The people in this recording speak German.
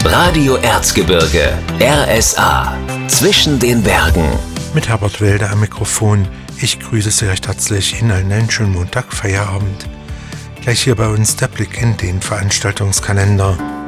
Radio Erzgebirge, RSA, zwischen den Bergen. Mit Herbert Wilde am Mikrofon. Ich grüße Sie recht herzlich Ihnen einen schönen Montag, Feierabend. Gleich hier bei uns der Blick in den Veranstaltungskalender.